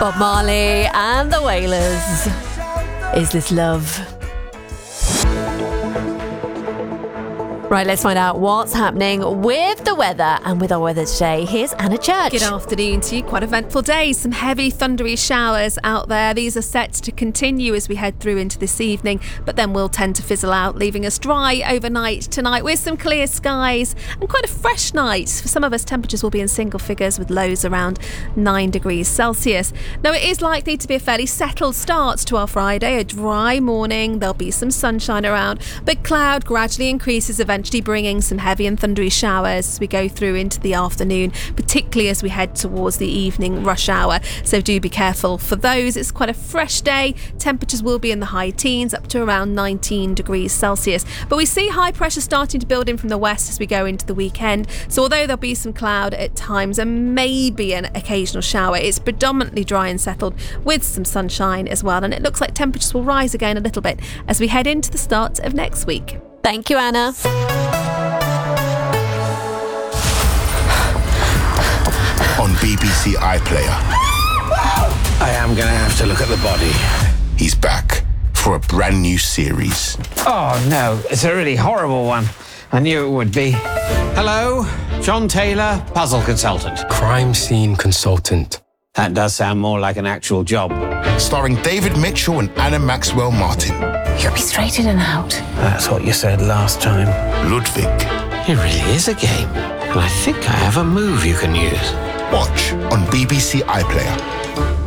Bob Marley and the Wailers. Is This Love? Right, let's find out what's happening with the weather and with our weather today. Here's Anna Church. Good afternoon to you. Quite eventful day. Some heavy thundery showers out there. These are set to continue as we head through into this evening, but then will tend to fizzle out, leaving us dry overnight tonight with some clear skies and quite a fresh night. For some of us, temperatures will be in single figures with lows around 9 degrees Celsius. Now, it is likely to be a fairly settled start to our Friday. A dry morning. There'll be some sunshine around, but cloud gradually increases, eventually bringing some heavy and thundery showers as we go through into the afternoon, particularly as we head towards the evening rush hour. So do be careful for those. It's quite a fresh day. Temperatures will be in the high teens, up to around 19 degrees Celsius. But we see high pressure starting to build in from the west as we go into the weekend. So although there'll be some cloud at times and maybe an occasional shower, it's predominantly dry and settled with some sunshine as well. And it looks like temperatures will rise again a little bit as we head into the start of next week. Thank you, Anna. On BBC iPlayer. I am going to have to look at the body. He's back for a brand new series. Oh, no, it's a really horrible one. I knew it would be. Hello, John Taylor, puzzle consultant. Crime scene consultant. That does sound more like an actual job. Starring David Mitchell and Anna Maxwell Martin. You'll be straight in and out. That's what you said last time. Ludwig. It really is a game. And I think I have a move you can use. Watch on BBC iPlayer.